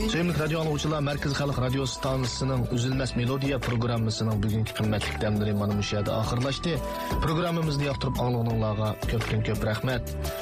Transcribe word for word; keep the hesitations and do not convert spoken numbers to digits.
Sevimli radyo anlıqçılar, Merkez Xalq Radio Stansiyasının Üzülməz Melodiya programmasının bugünkü qimmatli dəmləri mana bu yerdə axırlaşdı. Proqramımızı yaxtırıb anlığınızlarga köpdən köp rəhmət.